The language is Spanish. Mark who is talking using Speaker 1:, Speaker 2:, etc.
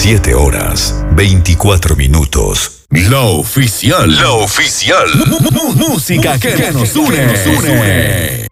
Speaker 1: 7 horas, 24 minutos. La oficial. La oficial. Música que nos une.